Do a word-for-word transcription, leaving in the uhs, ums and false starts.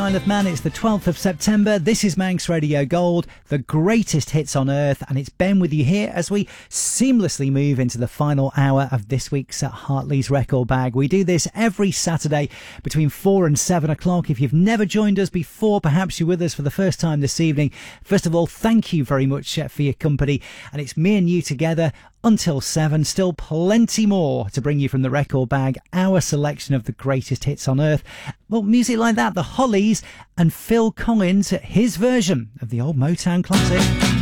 Isle of Man, it's the twelfth of September. This is Manx Radio Gold, the greatest hits on earth, and it's Ben with you here as we seamlessly move into the final hour of this week's at Hartley's Record Bag. We do this every Saturday between four and seven o'clock. If you've never joined us before, perhaps you're with us for the first time this evening. First of all, thank you very much for your company, and it's me and you together until seven. Still plenty more to bring you from the Record Bag, our selection of the greatest hits on earth. Well, music like that, the Hollies and Phil Collins, his version of the old Motown classic.